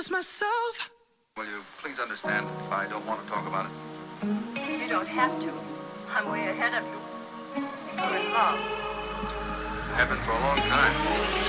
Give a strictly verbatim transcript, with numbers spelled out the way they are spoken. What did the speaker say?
lose myself. Will you please understand if I don't want to talk about it? You don't have to. I'm way ahead of you. You're in love. I have been for a long time.